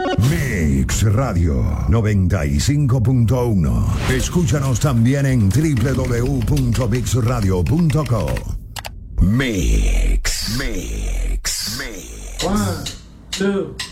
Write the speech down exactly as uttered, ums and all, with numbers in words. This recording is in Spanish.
Mix Radio noventa y cinco punto uno. Escúchanos también en doble u doble u doble u punto mix radio punto com. Mix. Mix. Mix. One, two.